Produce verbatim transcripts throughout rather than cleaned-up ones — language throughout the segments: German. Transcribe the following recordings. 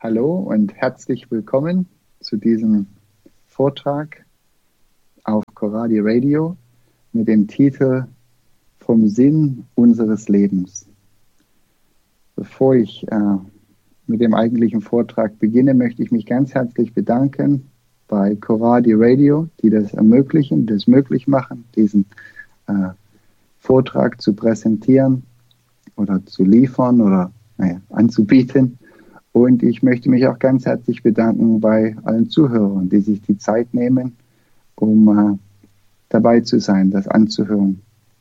Hallo und herzlich willkommen zu diesem Vortrag auf Coradi Radio mit dem Titel Vom Sinn unseres Lebens. Bevor ich äh, mit dem eigentlichen Vortrag beginne, möchte ich mich ganz herzlich bedanken bei Coradi Radio, die das ermöglichen, das möglich machen, diesen äh, Vortrag zu präsentieren oder zu liefern oder naja, anzubieten. Und ich möchte mich auch ganz herzlich bedanken bei allen Zuhörern, die sich die Zeit nehmen, um äh, dabei zu sein, das anzuhören.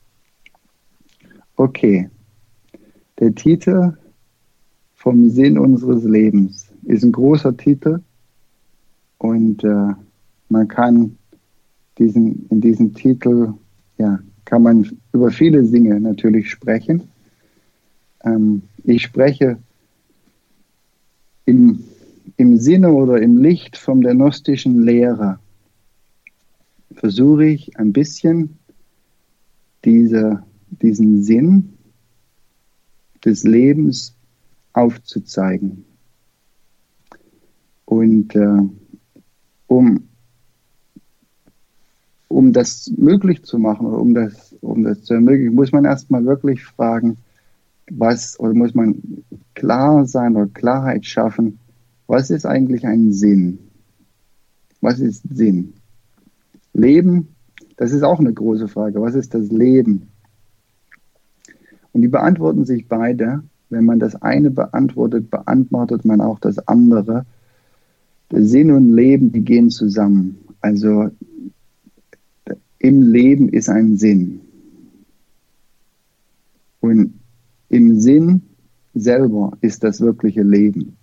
Okay, der Titel Vom Sinn unseres Lebens ist ein großer Titel und äh, man kann diesen, in diesem Titel, ja, kann man über viele Dinge natürlich sprechen. Ähm, ich spreche Im, im Sinne oder im Licht von der gnostischen Lehre versuche ich ein bisschen diese, diesen Sinn des Lebens aufzuzeigen. Und äh, um, um das möglich zu machen oder um das, um das zu ermöglichen, muss man erstmal wirklich fragen, was, oder muss man klar sein oder Klarheit schaffen, was ist eigentlich ein Sinn? Was ist Sinn? Leben, das ist auch eine große Frage. Was ist das Leben? Und die beantworten sich beide. Wenn man das eine beantwortet, beantwortet man auch das andere. Der Sinn und Leben, die gehen zusammen. Also im Leben ist ein Sinn. Und im Sinn selber ist das wirkliche Leben.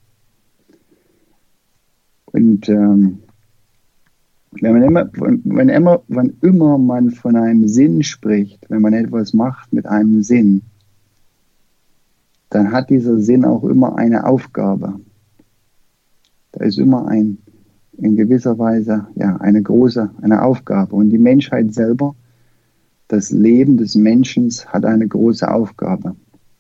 Und ähm, wenn, man immer, wenn, immer, wenn immer man von einem Sinn spricht, wenn man etwas macht mit einem Sinn, dann hat dieser Sinn auch immer eine Aufgabe. Da ist immer ein, in gewisser Weise ja, eine große eine Aufgabe. Und die Menschheit selber, das Leben des Menschen hat eine große Aufgabe.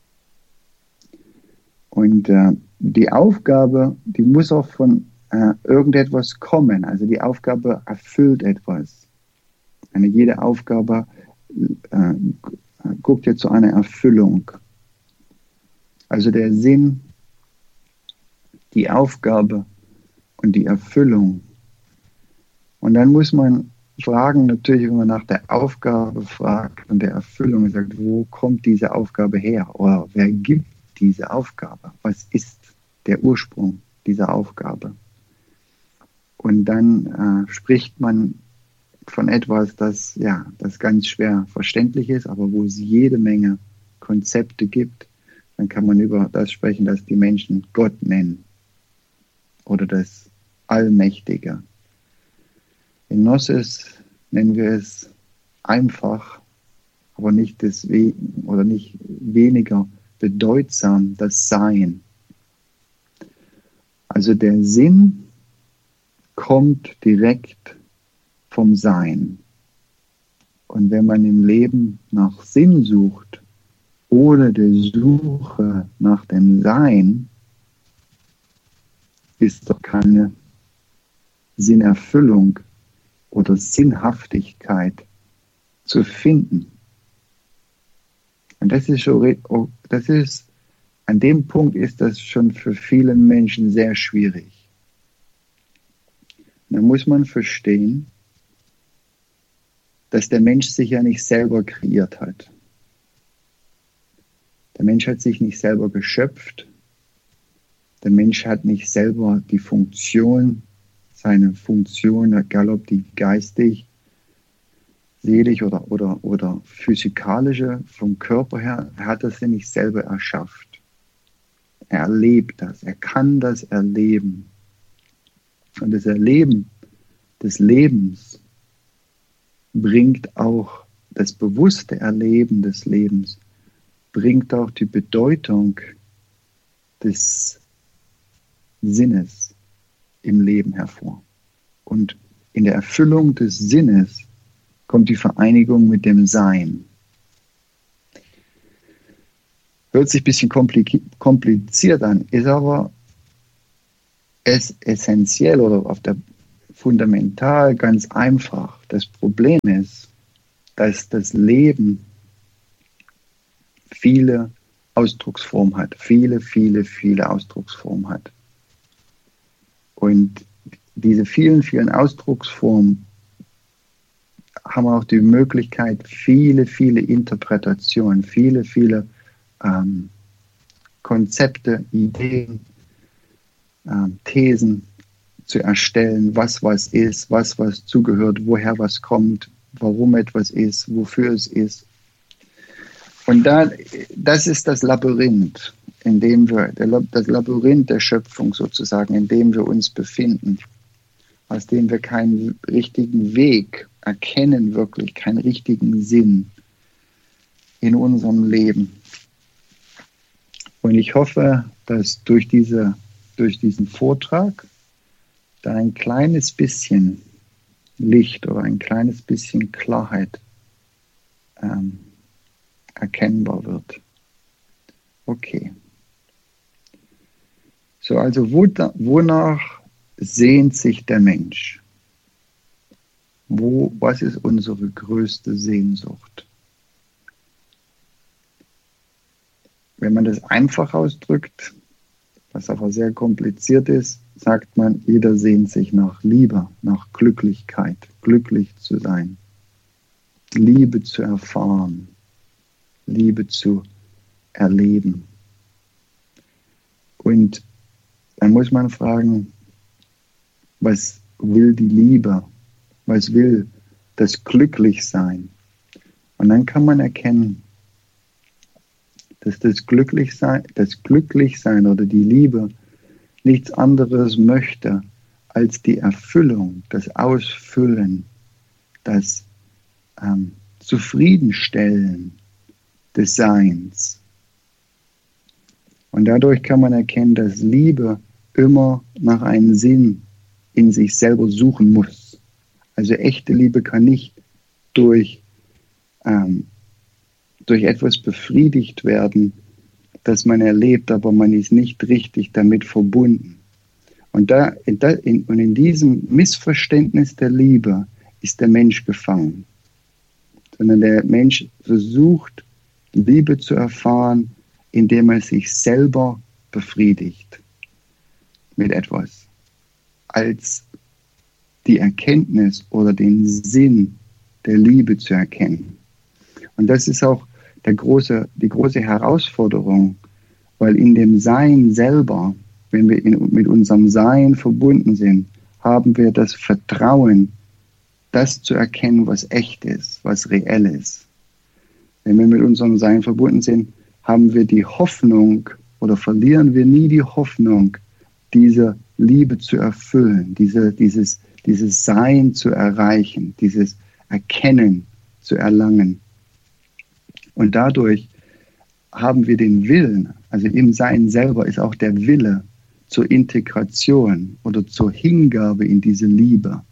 Und äh, die Aufgabe, die muss auch von äh, irgendetwas kommen. Also die Aufgabe erfüllt etwas. Eine jede Aufgabe äh, guckt ja zu einer Erfüllung. Also der Sinn, die Aufgabe und die Erfüllung. Und dann muss man fragen, natürlich, wenn man nach der Aufgabe fragt und der Erfüllung sagt, wo kommt diese Aufgabe her? Oder wer gibt diese Aufgabe? Was ist der Ursprung dieser Aufgabe? Und dann äh, spricht man von etwas, das, ja, das ganz schwer verständlich ist, aber wo es jede Menge Konzepte gibt. Dann kann man über das sprechen, das die Menschen Gott nennen oder das Allmächtige. In Gnosis nennen wir es einfach, aber nicht deswegen oder nicht weniger bedeutsam, das Sein. Also der Sinn kommt direkt vom Sein. Und wenn man im Leben nach Sinn sucht oder der Suche nach dem Sein, ist doch keine Sinnerfüllung oder Sinnhaftigkeit zu finden. Und das ist schon, das ist, an dem Punkt ist das schon für viele Menschen sehr schwierig. Da muss man verstehen, dass der Mensch sich ja nicht selber kreiert hat. Der Mensch hat sich nicht selber geschöpft. Der Mensch hat nicht selber die Funktion, seine Funktion, egal ob die geistig, seelisch oder, oder, oder physikalische, vom Körper her, er hat das ja nicht selber erschafft. Er erlebt das, er kann das erleben. Und das Erleben des Lebens bringt auch, das bewusste Erleben des Lebens, bringt auch die Bedeutung des Sinnes im Leben hervor. Und in der Erfüllung des Sinnes kommt die Vereinigung mit dem Sein. Hört sich ein bisschen kompliziert an, ist aber es essentiell oder auf der fundamental ganz einfach. Das Problem ist, dass das Leben viele Ausdrucksformen hat, viele, viele, viele Ausdrucksformen hat. Und diese vielen, vielen Ausdrucksformen haben auch die Möglichkeit, viele, viele Interpretationen, viele, viele ähm, Konzepte, Ideen, ähm, Thesen zu erstellen, was was ist, was was zugehört, woher was kommt, warum etwas ist, wofür es ist. Und da, das ist das Labyrinth, in dem wir, das Labyrinth der Schöpfung sozusagen, in dem wir uns befinden, aus dem wir keinen richtigen Weg erkennen, wirklich keinen richtigen Sinn in unserem Leben. Und ich hoffe, dass durch, diese, durch diesen Vortrag da ein kleines bisschen Licht oder ein kleines bisschen Klarheit ähm, erkennbar wird. Okay. So, also wo, wonach sehnt sich der Mensch? Wo, was ist unsere größte Sehnsucht? Wenn man das einfach ausdrückt, was aber sehr kompliziert ist, sagt man, jeder sehnt sich nach Liebe, nach Glücklichkeit, glücklich zu sein, Liebe zu erfahren, Liebe zu erleben. Und dann muss man fragen, was will die Liebe? Was will das Glücklichsein? Und dann kann man erkennen, dass das Glücklichsein, das Glücklichsein oder die Liebe nichts anderes möchte als die Erfüllung, das Ausfüllen, das ähm, Zufriedenstellen des Seins. Und dadurch kann man erkennen, dass Liebe immer nach einem Sinn in sich selber suchen muss. Also echte Liebe kann nicht durch, ähm, durch etwas befriedigt werden, das man erlebt, aber man ist nicht richtig damit verbunden. Und, da, in, da, in, und in diesem Missverständnis der Liebe ist der Mensch gefangen. Sondern der Mensch versucht, Liebe zu erfahren, indem er sich selber befriedigt mit etwas. Als die Erkenntnis oder den Sinn der Liebe zu erkennen. Und das ist auch der große, die große Herausforderung, weil in dem Sein selber, wenn wir in, mit unserem Sein verbunden sind, haben wir das Vertrauen, das zu erkennen, was echt ist, was reell ist. Wenn wir mit unserem Sein verbunden sind, haben wir die Hoffnung oder verlieren wir nie die Hoffnung, diese Liebe zu erfüllen, diese, dieses, dieses Sein zu erreichen, dieses Erkennen zu erlangen. Und dadurch haben wir den Willen, also im Sein selber ist auch der Wille zur Integration oder zur Hingabe in diese Liebe.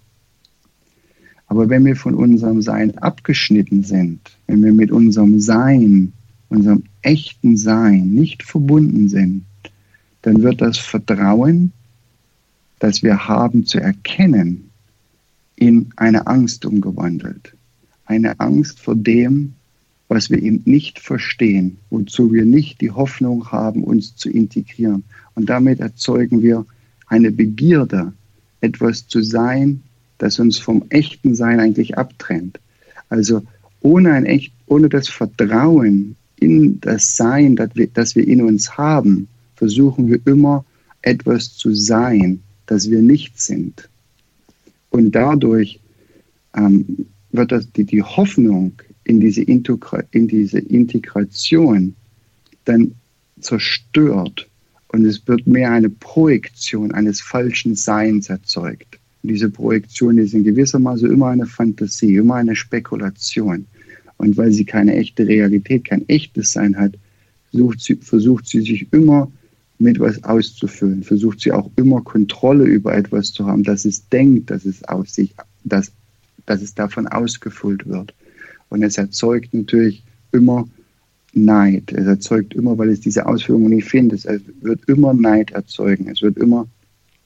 Aber wenn wir von unserem Sein abgeschnitten sind, wenn wir mit unserem Sein, unserem echten Sein nicht verbunden sind, dann wird das Vertrauen, das wir haben zu erkennen, in eine Angst umgewandelt. Eine Angst vor dem, was wir eben nicht verstehen, wozu wir nicht die Hoffnung haben, uns zu integrieren. Und damit erzeugen wir eine Begierde, etwas zu sein, das uns vom echten Sein eigentlich abtrennt. Also ohne, ein echt, ohne das Vertrauen in das Sein, das wir, das wir in uns haben, versuchen wir immer etwas zu sein, das wir nicht sind. Und dadurch ähm, wird das, die, die Hoffnung in diese, Integra- in diese Integration dann zerstört und es wird mehr eine Projektion eines falschen Seins erzeugt. Und diese Projektion ist in gewisser Maße immer eine Fantasie, immer eine Spekulation. Und weil sie keine echte Realität, kein echtes Sein hat, versucht sie, versucht sie sich immer mit was auszufüllen, versucht sie auch immer Kontrolle über etwas zu haben, dass es denkt, dass es, aus sich, dass, dass es davon ausgefüllt wird. Und es erzeugt natürlich immer Neid. Es erzeugt immer, weil es diese Ausführungen nicht findet, es wird immer Neid erzeugen. Es wird immer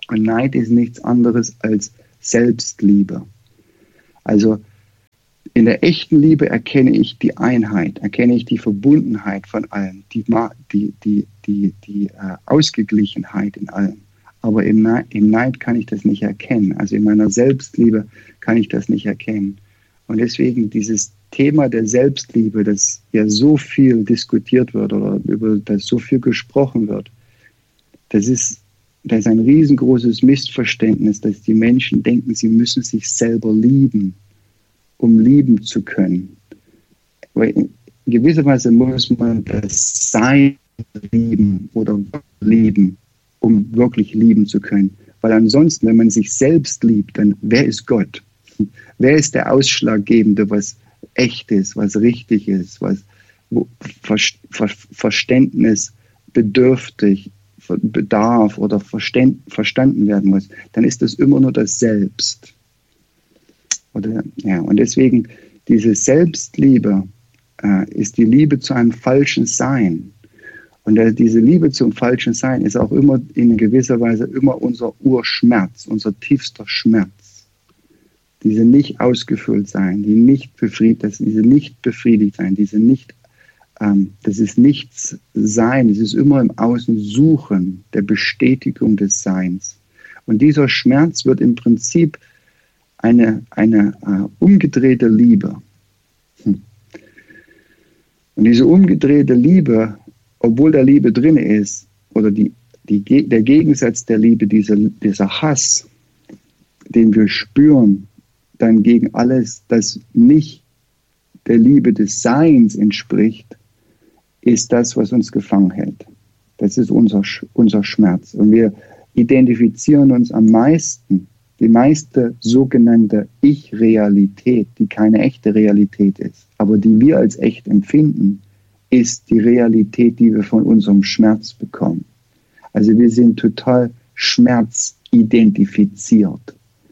Und Neid ist nichts anderes als Selbstliebe. Also in der echten Liebe erkenne ich die Einheit, erkenne ich die Verbundenheit von allem, die, die, die, die, die äh, Ausgeglichenheit in allem. Aber im Neid, im Neid kann ich das nicht erkennen. Also in meiner Selbstliebe kann ich das nicht erkennen. Und deswegen dieses Thema der Selbstliebe, das ja so viel diskutiert wird oder über das so viel gesprochen wird, das ist, das ist ein riesengroßes Missverständnis, dass die Menschen denken, sie müssen sich selber lieben, um lieben zu können. Weil in gewisser Weise muss man das Sein lieben oder lieben, um wirklich lieben zu können. Weil ansonsten, wenn man sich selbst liebt, dann wer ist Gott? Wer ist der Ausschlaggebende, was echt ist, was richtig ist, was Ver Ver Verständnis bedürftig bedarf oder verstanden werden muss? Dann ist das immer nur das Selbst. Oder, ja, und deswegen, diese Selbstliebe äh, ist die Liebe zu einem falschen Sein. Und äh, diese Liebe zum falschen Sein ist auch immer in gewisser Weise immer unser Urschmerz, unser tiefster Schmerz. Diese nicht ausgefüllt sein, die nicht befriedigt, diese nicht befriedigt sein, diese nicht, ähm, das ist nichts Sein, es ist immer im Außen Suchen der Bestätigung des Seins. Und dieser Schmerz wird im Prinzip eine, eine äh, umgedrehte Liebe. Hm. Und diese umgedrehte Liebe, obwohl da Liebe drin ist, oder die, die, der Gegensatz der Liebe, dieser, dieser Hass, den wir spüren, dann gegen alles, das nicht der Liebe des Seins entspricht, ist das, was uns gefangen hält. Das ist unser, unser Schmerz. Und wir identifizieren uns am meisten, die meiste sogenannte Ich-Realität, die keine echte Realität ist, aber die wir als echt empfinden, ist die Realität, die wir von unserem Schmerz bekommen. Also wir sind total schmerzidentifiziert.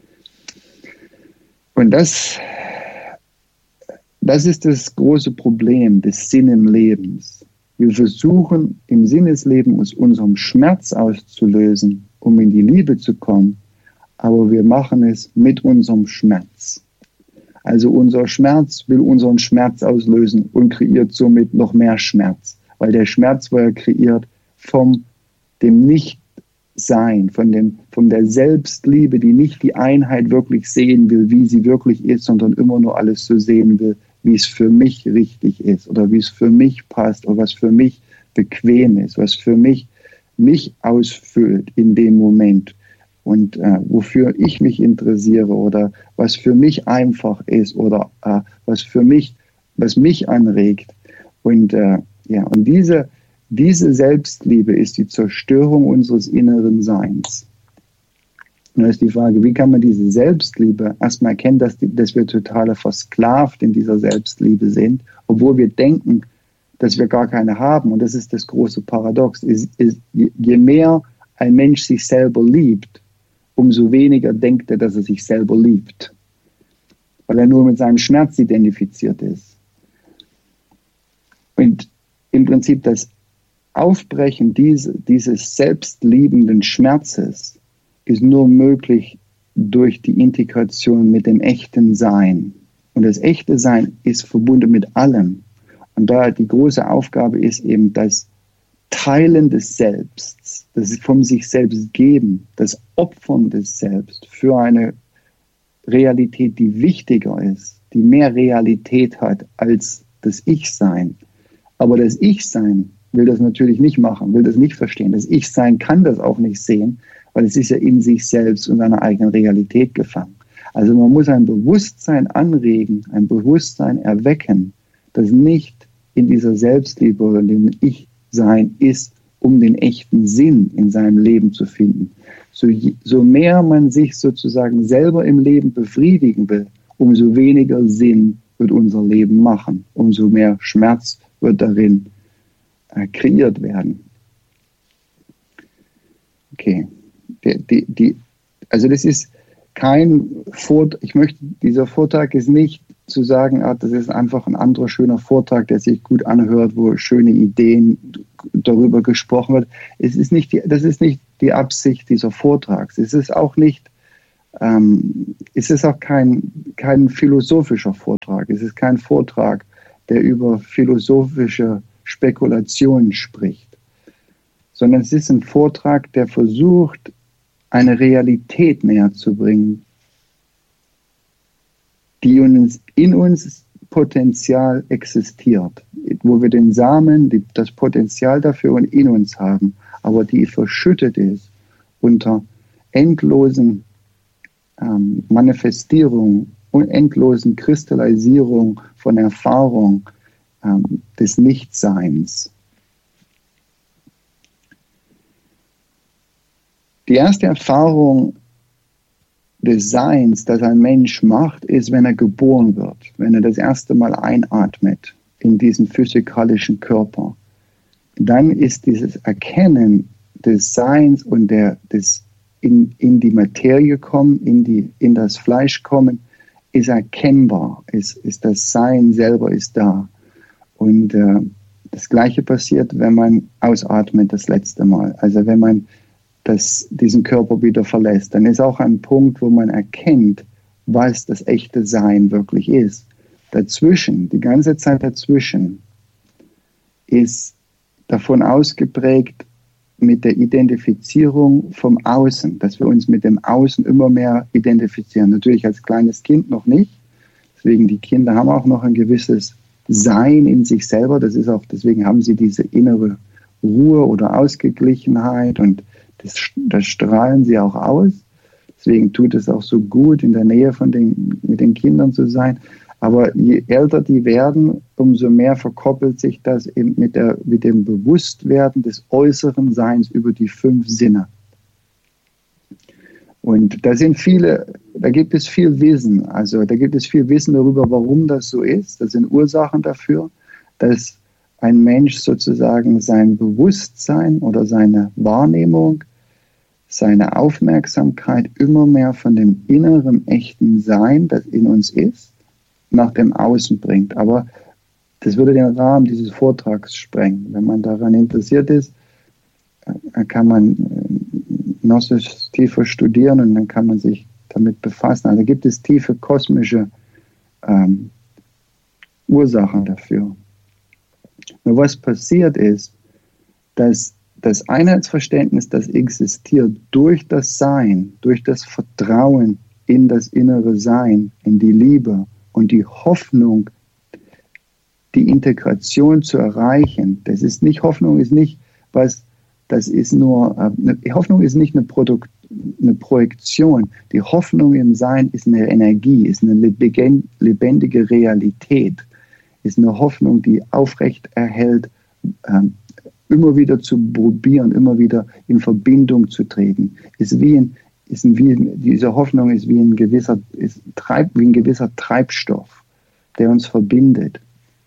Und das, das ist das große Problem des Sinn im Lebens. Wir versuchen im Sinn des Lebens uns unserem Schmerz auszulösen, um in die Liebe zu kommen, aber wir machen es mit unserem Schmerz. Also unser Schmerz will unseren Schmerz auslösen und kreiert somit noch mehr Schmerz, weil der Schmerz war ja kreiert vom dem Nichtsein, von, dem, von der Selbstliebe, die nicht die Einheit wirklich sehen will, wie sie wirklich ist, sondern immer nur alles so sehen will, wie es für mich richtig ist oder wie es für mich passt oder was für mich bequem ist, was für mich mich ausfüllt in dem Moment. Und äh, wofür ich mich interessiere oder was für mich einfach ist oder äh, was für mich, was mich anregt. Und, äh, ja, und diese, diese Selbstliebe ist die Zerstörung unseres inneren Seins. Und da ist die Frage, wie kann man diese Selbstliebe erstmal erkennen, dass, die, dass wir total versklavt in dieser Selbstliebe sind, obwohl wir denken, dass wir gar keine haben. Und das ist das große Paradox. Ist, ist, je mehr ein Mensch sich selber liebt, umso weniger denkt er, dass er sich selber liebt, weil er nur mit seinem Schmerz identifiziert ist. Und im Prinzip das Aufbrechen diese, dieses selbstliebenden Schmerzes ist nur möglich durch die Integration mit dem echten Sein. Und das echte Sein ist verbunden mit allem. Und da die große Aufgabe ist eben das Teilen des Selbst, das von sich selbst geben, das Opfern des Selbst für eine Realität, die wichtiger ist, die mehr Realität hat als das Ich-Sein. Aber das Ich-Sein will das natürlich nicht machen, will das nicht verstehen. Das Ich-Sein kann das auch nicht sehen, weil es ist ja in sich selbst und seiner eigenen Realität gefangen. Also man muss ein Bewusstsein anregen, ein Bewusstsein erwecken, das nicht in dieser Selbstliebe oder in dem Ich sein ist, um den echten Sinn in seinem Leben zu finden. So, so mehr man sich sozusagen selber im Leben befriedigen will, umso weniger Sinn wird unser Leben machen, umso mehr Schmerz wird darin äh, kreiert werden. Okay, die, die, die, also das ist kein Vortrag, ich möchte, dieser Vortrag ist nicht zu sagen, ah, das ist einfach ein anderer schöner Vortrag, der sich gut anhört, wo schöne Ideen darüber gesprochen wird. Es ist nicht die, das ist nicht die Absicht dieser Vortrags. Es ist auch nicht, ähm, es ist auch kein, kein philosophischer Vortrag. Es ist kein Vortrag, der über philosophische Spekulationen spricht, sondern es ist ein Vortrag, der versucht, eine Realität näher zu bringen, die uns, in uns Potenzial existiert, wo wir den Samen, die, das Potenzial dafür in uns haben, aber die verschüttet ist unter endlosen ähm, Manifestierungen und endlosen Kristallisierung von Erfahrung ähm, des Nichtseins. Die erste Erfahrung des Seins, das ein Mensch macht, ist, wenn er geboren wird, wenn er das erste Mal einatmet in diesen physikalischen Körper. Dann ist dieses Erkennen des Seins und der, des in, in die Materie kommen, in, die, in das Fleisch kommen, ist erkennbar, ist, ist das Sein selber ist da. Und äh, das Gleiche passiert, wenn man ausatmet das letzte Mal. Also wenn man das, diesen Körper wieder verlässt, dann ist auch ein Punkt, wo man erkennt, was das echte Sein wirklich ist. Dazwischen, die ganze Zeit dazwischen, ist davon ausgeprägt mit der Identifizierung vom Außen, dass wir uns mit dem Außen immer mehr identifizieren. Natürlich als kleines Kind noch nicht. Deswegen, die Kinder haben auch noch ein gewisses Sein in sich selber. Das ist auch, deswegen haben sie diese innere Ruhe oder Ausgeglichenheit und das, das strahlen sie auch aus. Deswegen tut es auch so gut, in der Nähe von den, mit den Kindern zu sein. Aber je älter die werden, umso mehr verkoppelt sich das eben mit, der, mit dem Bewusstwerden des äußeren Seins über die fünf Sinne. Und da sind viele, da gibt es viel Wissen. Also da gibt es viel Wissen darüber, warum das so ist. Das sind Ursachen dafür, dass ein Mensch sozusagen sein Bewusstsein oder seine Wahrnehmung, seine Aufmerksamkeit immer mehr von dem inneren, echten Sein, das in uns ist, nach dem Außen bringt. Aber das würde den Rahmen dieses Vortrags sprengen. Wenn man daran interessiert ist, kann man Gnosis tiefer studieren und dann kann man sich damit befassen. Also gibt es tiefe kosmische ähm, Ursachen dafür. Nur was passiert ist, dass das Einheitsverständnis, das existiert durch das Sein, durch das Vertrauen in das innere Sein, in die Liebe und die Hoffnung, die Integration zu erreichen. Das ist nicht, Hoffnung ist nicht was, das ist nur, äh, Hoffnung ist nicht eine, Produkt, eine Projektion. Die Hoffnung im Sein ist eine Energie, ist eine lebendige Realität, ist eine Hoffnung, die aufrecht erhält, äh, immer wieder zu probieren, immer wieder in Verbindung zu treten. Ist wie ein, ist ein, wie, diese Hoffnung ist wie ein gewisser, ist treib, wie ein gewisser Treibstoff, der uns verbindet.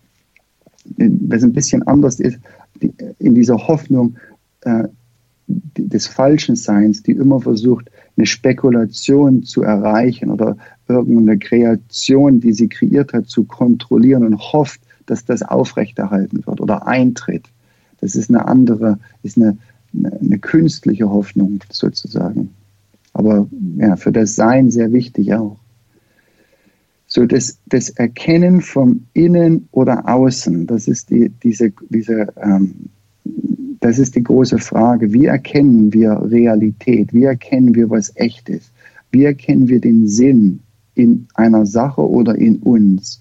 Was ein bisschen anders ist, die, in dieser Hoffnung äh, die, des falschen Seins, die immer versucht, eine Spekulation zu erreichen oder irgendeine Kreation, die sie kreiert hat, zu kontrollieren und hofft, dass das aufrechterhalten wird oder eintritt. Das ist eine andere, ist eine, eine, eine künstliche Hoffnung sozusagen. Aber ja, für das Sein sehr wichtig auch. So das, das Erkennen vom Innen oder Außen, das ist die, diese, diese, ähm, das ist die große Frage. Wie erkennen wir Realität? Wie erkennen wir, was echt ist? Wie erkennen wir den Sinn in einer Sache oder in uns?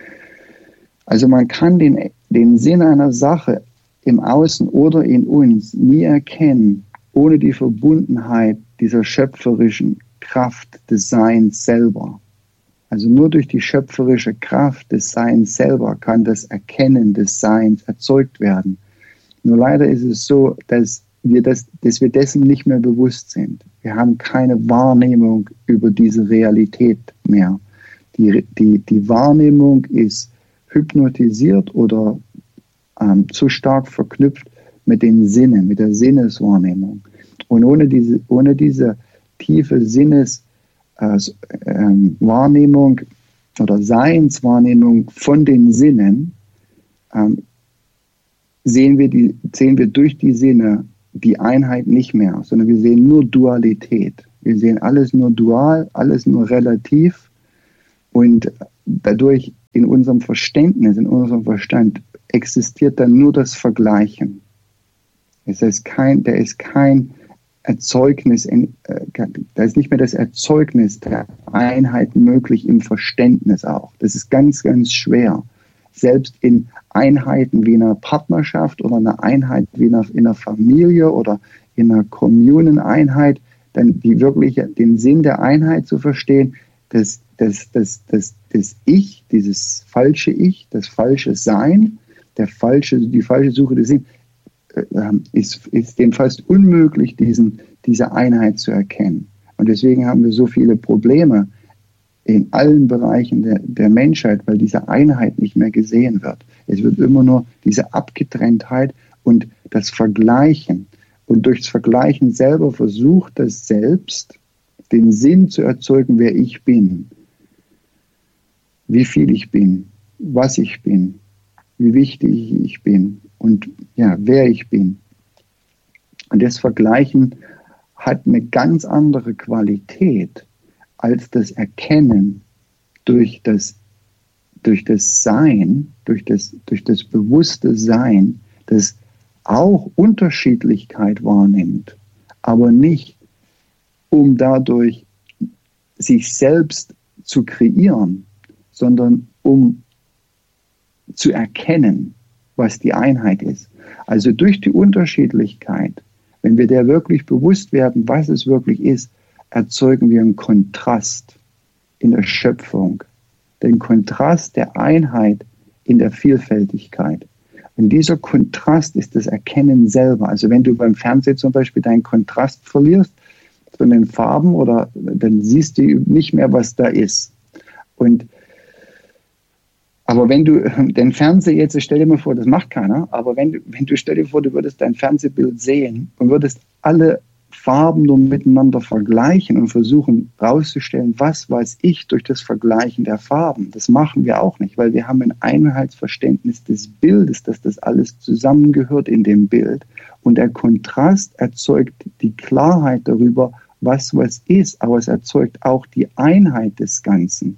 Also man kann den, den Sinn einer Sache im Außen oder in uns nie erkennen, ohne die Verbundenheit dieser schöpferischen Kraft des Seins selber. Also nur durch die schöpferische Kraft des Seins selber kann das Erkennen des Seins erzeugt werden. Nur leider ist es so, dass wir, das, dass wir dessen nicht mehr bewusst sind. Wir haben keine Wahrnehmung über diese Realität mehr. Die, die, die Wahrnehmung ist hypnotisiert oder ähm, zu stark verknüpft mit den Sinnen, mit der Sinneswahrnehmung. Und ohne diese, ohne diese tiefe Sinneswahrnehmung äh, oder Seinswahrnehmung von den Sinnen, ähm, sehen wir, die, sehen wir durch die Sinne die Einheit nicht mehr, sondern wir sehen nur Dualität. Wir sehen alles nur dual, alles nur relativ und dadurch in unserem Verständnis, in unserem Verstand existiert dann nur das Vergleichen. Es ist kein, da ist kein Erzeugnis, in, äh, da ist nicht mehr das Erzeugnis der Einheit möglich im Verständnis auch. Das ist ganz, ganz schwer. Selbst in Einheiten wie einer Partnerschaft oder einer Einheit wie in einer, in einer Familie oder in einer Kommuneneinheit, dann die wirklich den Sinn der Einheit zu verstehen, dass das, das, das, das Ich, dieses falsche Ich, das falsche Sein, der falsche, die falsche Suche des Sinns, ist, ist dem fast unmöglich, diesen, diese Einheit zu erkennen. Und deswegen haben wir so viele Probleme in allen Bereichen der, der Menschheit, weil diese Einheit nicht mehr gesehen wird. Es wird immer nur diese Abgetrenntheit und das Vergleichen. Und durchs Vergleichen selber versucht das Selbst, den Sinn zu erzeugen, wer ich bin, wie viel ich bin, was ich bin, wie wichtig ich bin und ja, wer ich bin. Und das Vergleichen hat eine ganz andere Qualität als das Erkennen durch das, durch das Sein, durch das, durch das bewusste Sein, das auch Unterschiedlichkeit wahrnimmt, aber nicht, um dadurch sich selbst zu kreieren, sondern um zu erkennen, was die Einheit ist. Also durch die Unterschiedlichkeit, wenn wir der wirklich bewusst werden, was es wirklich ist, erzeugen wir einen Kontrast in der Schöpfung, den Kontrast der Einheit in der Vielfältigkeit. Und dieser Kontrast ist das Erkennen selber. Also wenn du beim Fernsehen zum Beispiel deinen Kontrast verlierst von den Farben, oder dann siehst du nicht mehr, was da ist. Und aber wenn du den Fernseher jetzt, stell dir mal vor, das macht keiner, aber wenn du, wenn du stell dir vor, du würdest dein Fernsehbild sehen und würdest alle Farben nur miteinander vergleichen und versuchen herauszustellen, was weiß ich durch das Vergleichen der Farben. Das machen wir auch nicht, weil wir haben ein Einheitsverständnis des Bildes, dass das alles zusammengehört in dem Bild. Und der Kontrast erzeugt die Klarheit darüber, was was ist, aber es erzeugt auch die Einheit des Ganzen.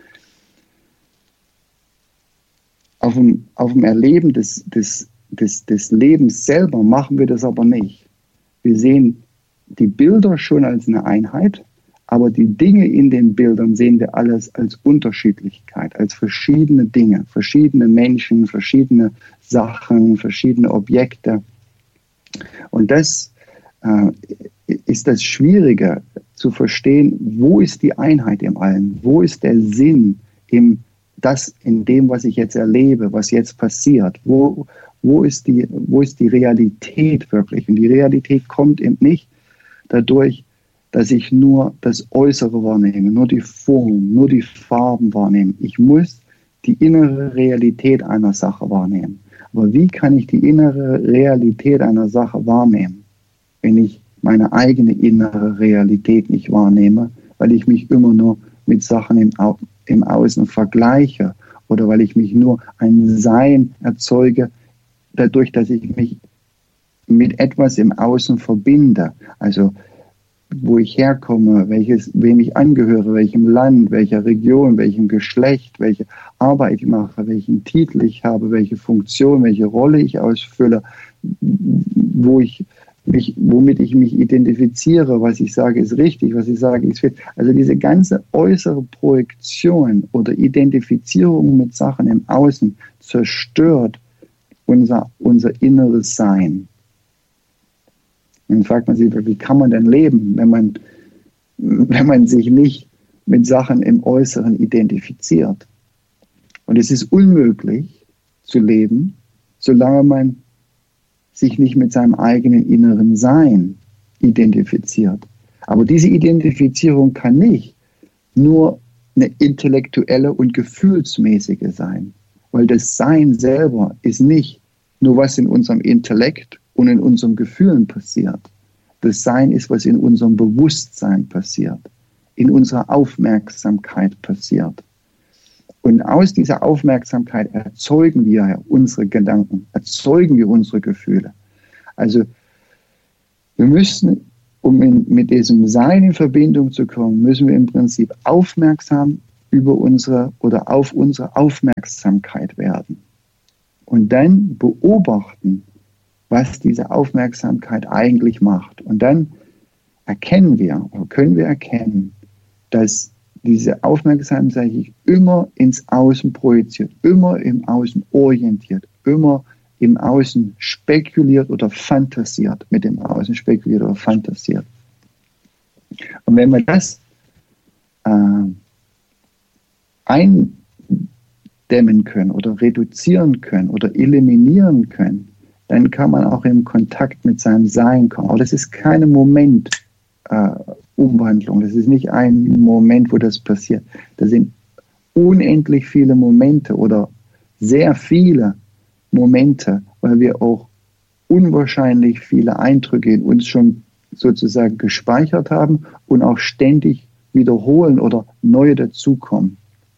Auf dem, auf dem Erleben des, des, des, des Lebens selber machen wir das aber nicht. Wir sehen die Bilder schon als eine Einheit, aber die Dinge in den Bildern sehen wir alles als Unterschiedlichkeit, als verschiedene Dinge, verschiedene Menschen, verschiedene Sachen, verschiedene Objekte. Und das äh, ist das Schwierige, zu verstehen, wo ist die Einheit im Allen, wo ist der Sinn im das in dem, was ich jetzt erlebe, was jetzt passiert, wo, wo, ist die, wo ist die Realität wirklich? Und die Realität kommt eben nicht dadurch, dass ich nur das Äußere wahrnehme, nur die Form, nur die Farben wahrnehme. Ich muss die innere Realität einer Sache wahrnehmen. Aber wie kann ich die innere Realität einer Sache wahrnehmen, wenn ich meine eigene innere Realität nicht wahrnehme, weil ich mich immer nur mit Sachen im Au im Außen vergleiche oder weil ich mich nur ein Sein erzeuge, dadurch, dass ich mich mit etwas im Außen verbinde. Also wo ich herkomme, welches, wem ich angehöre, welchem Land, welcher Region, welchem Geschlecht, welche Arbeit ich mache, welchen Titel ich habe, welche Funktion, welche Rolle ich ausfülle, wo ich mich, womit ich mich identifiziere, was ich sage ist richtig, was ich sage ist falsch. Also diese ganze äußere Projektion oder Identifizierung mit Sachen im Außen zerstört unser, unser inneres Sein. Und dann fragt man sich, wie kann man denn leben, wenn man, wenn man sich nicht mit Sachen im Äußeren identifiziert? Und es ist unmöglich zu leben, solange man sich nicht mit seinem eigenen inneren Sein identifiziert. Aber diese Identifizierung kann nicht nur eine intellektuelle und gefühlsmäßige sein, weil das Sein selber ist nicht nur, was in unserem Intellekt und in unseren Gefühlen passiert. Das Sein ist, was in unserem Bewusstsein passiert, in unserer Aufmerksamkeit passiert. Und aus dieser Aufmerksamkeit erzeugen wir unsere Gedanken, erzeugen wir unsere Gefühle. Also Wir müssen, um in, mit diesem Sein in Verbindung zu kommen, müssen wir im Prinzip aufmerksam über unsere oder auf unsere Aufmerksamkeit werden. Und dann beobachten, was diese Aufmerksamkeit eigentlich macht. Und dann erkennen wir oder können wir erkennen, dass diese Aufmerksamkeit sich immer ins Außen projiziert, immer im Außen orientiert, immer im Außen spekuliert oder fantasiert, mit dem Außen spekuliert oder fantasiert. Und wenn wir das äh, eindämmen können oder reduzieren können oder eliminieren können, dann kann man auch in Kontakt mit seinem Sein kommen. Aber das ist keine Momentumwandlung, äh, das ist nicht ein Moment, wo das passiert. Das sind unendlich viele Momente oder sehr viele Momente, weil wir auch unwahrscheinlich viele Eindrücke in uns schon sozusagen gespeichert haben und auch ständig wiederholen oder neue dazukommen.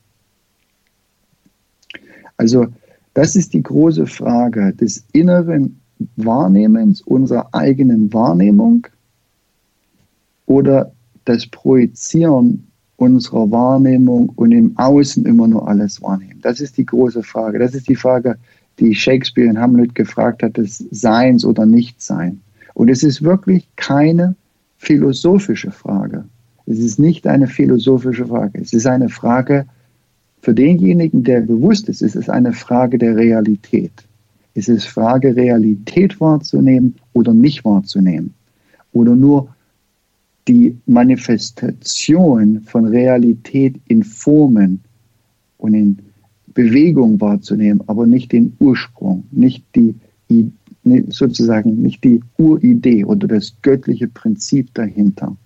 Also das ist die große Frage des inneren Wahrnehmens, unserer eigenen Wahrnehmung oder das Projizieren unserer Wahrnehmung und im Außen immer nur alles wahrnehmen. Das ist die große Frage. Das ist die Frage, die Shakespeare in Hamlet gefragt hat, des Seins oder Nichtsein. Und es ist wirklich keine philosophische Frage. Es ist nicht eine philosophische Frage. Es ist eine Frage für denjenigen, der bewusst ist, es ist eine Frage der Realität. Es ist Frage, Realität wahrzunehmen oder nicht wahrzunehmen. Oder nur die Manifestation von Realität in Formen und in Bewegung wahrzunehmen, aber nicht den Ursprung, nicht die, sozusagen nicht die Uridee oder das göttliche Prinzip dahinter.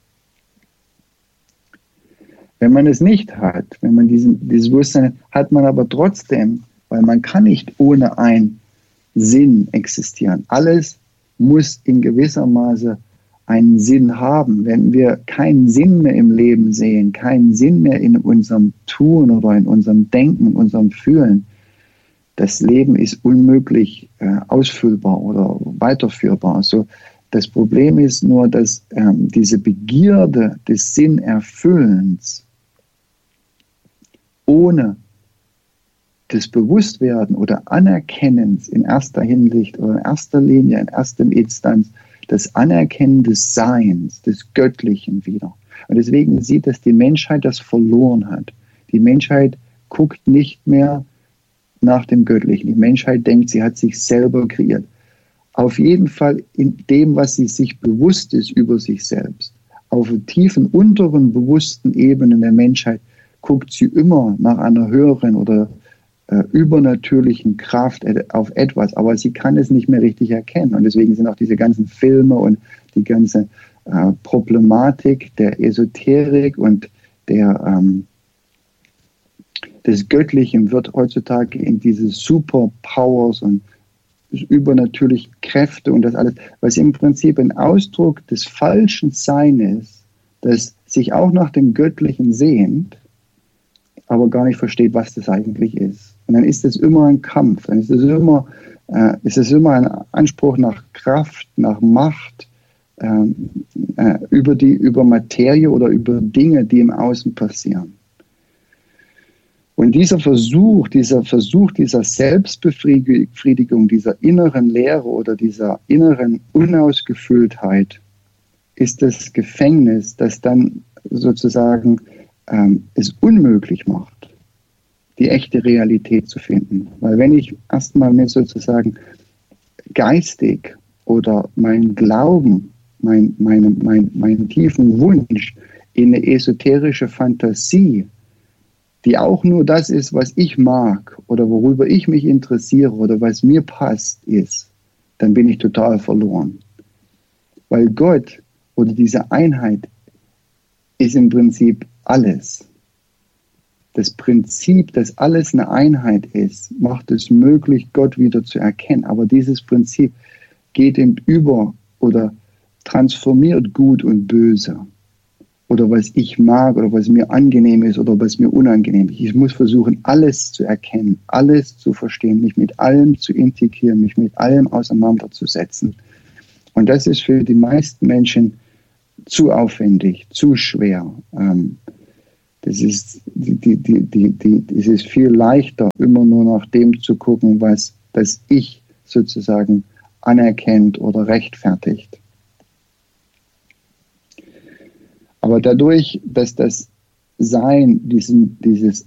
Wenn man es nicht hat, wenn man diesen, dieses Bewusstsein hat, hat man aber trotzdem, weil man kann nicht ohne einen Sinn existieren. Alles muss in gewisser Maße einen Sinn haben. Wenn wir keinen Sinn mehr im Leben sehen, keinen Sinn mehr in unserem Tun oder in unserem Denken, in unserem Fühlen, das Leben ist unmöglich äh, ausfüllbar oder weiterführbar. Also das Problem ist nur, dass ähm, diese Begierde des Sinnerfüllens ohne das Bewusstwerden oder Anerkennens in erster Hinsicht oder in erster Linie, in erster Instanz, das Anerkennen des Seins, des Göttlichen wieder. Und deswegen sieht, dass die Menschheit das verloren hat. Die Menschheit guckt nicht mehr nach dem Göttlichen. Die Menschheit denkt, sie hat sich selber kreiert. Auf jeden Fall in dem, was sie sich bewusst ist über sich selbst. Auf tiefen, unteren, bewussten Ebenen der Menschheit guckt sie immer nach einer höheren oder äh, übernatürlichen Kraft auf etwas, aber sie kann es nicht mehr richtig erkennen. Und deswegen sind auch diese ganzen Filme und die ganze äh, Problematik der Esoterik und der, ähm, des Göttlichen wird heutzutage in diese Superpowers und übernatürlichen Kräfte und das alles, was im Prinzip ein Ausdruck des falschen Seins, das sich auch nach dem Göttlichen sehnt, aber gar nicht versteht, was das eigentlich ist. Und dann ist es immer ein Kampf, dann ist es immer, äh, ist es immer ein Anspruch nach Kraft, nach Macht, äh, äh, über die, über Materie oder über Dinge, die im Außen passieren. Und dieser Versuch, dieser Versuch dieser Selbstbefriedigung, dieser inneren Leere oder dieser inneren Unausgefülltheit ist das Gefängnis, das dann sozusagen ähm, es unmöglich macht, die echte Realität zu finden. Weil wenn ich erstmal mir sozusagen geistig oder meinen Glauben, mein, meine, mein, meinen tiefen Wunsch in eine esoterische Fantasie, die auch nur das ist, was ich mag oder worüber ich mich interessiere oder was mir passt, ist, dann bin ich total verloren. Weil Gott oder diese Einheit ist im Prinzip alles. Das Prinzip, dass alles eine Einheit ist, macht es möglich, Gott wieder zu erkennen. Aber dieses Prinzip geht eben über oder transformiert Gut und Böse. Oder was ich mag oder was mir angenehm ist oder was mir unangenehm ist. Ich muss versuchen, alles zu erkennen, alles zu verstehen, mich mit allem zu integrieren, mich mit allem auseinanderzusetzen. Und das ist für die meisten Menschen zu aufwendig, zu schwer. Ähm, das ist, die, die, die, die, es ist viel leichter, immer nur nach dem zu gucken, was das Ich sozusagen anerkennt oder rechtfertigt. Aber dadurch, dass das Sein, diesen, dieses